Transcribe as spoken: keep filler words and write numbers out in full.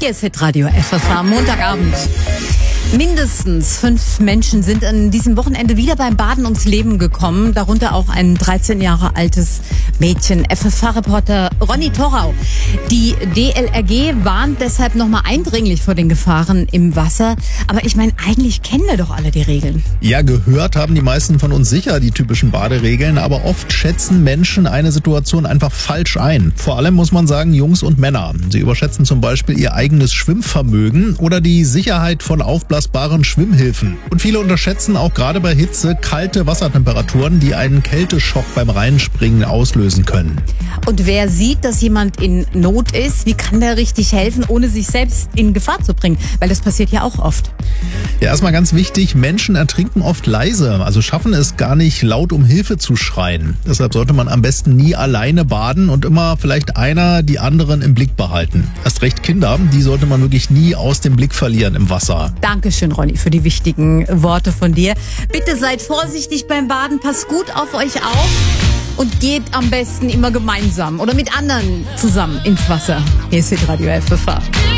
Hier ist Hitradio F F H, Montagabend. Mindestens fünf Menschen sind an diesem Wochenende wieder beim Baden ums Leben gekommen, darunter auch ein dreizehn Jahre altes Mädchen. F F H-Reporter Ronny Thorau. Die D L R G warnt deshalb nochmal eindringlich vor den Gefahren im Wasser. Aber ich meine, eigentlich kennen wir doch alle die Regeln. Ja, gehört haben die meisten von uns sicher die typischen Baderegeln, aber oft schätzen Menschen eine Situation einfach falsch ein. Vor allem muss man sagen, Jungs und Männer. Sie überschätzen zum Beispiel ihr eigenes Schwimmvermögen oder die Sicherheit von aufblasbaren Schwimmhilfen. Und viele unterschätzen auch gerade bei Hitze kalte Wassertemperaturen, die einen Kälteschock beim Reinspringen auslösen können. Und wer sieht, dass jemand in Not ist, wie kann der richtig helfen, ohne sich selbst in Gefahr zu bringen? Weil das passiert ja auch oft. Ja, erstmal ganz wichtig, Menschen ertrinken oft leise, also schaffen es gar nicht laut um Hilfe zu schreien. Deshalb sollte man am besten nie alleine baden und immer vielleicht einer die anderen im Blick behalten. Erst recht Kinder, die sollte man wirklich nie aus dem Blick verlieren im Wasser. Dankeschön, Ronny, für die wichtigen Worte von dir. Bitte seid vorsichtig beim Baden, passt gut auf euch auf und geht am besten immer gemeinsam oder mit anderen zusammen ins Wasser. Hier ist Hitradio F F H.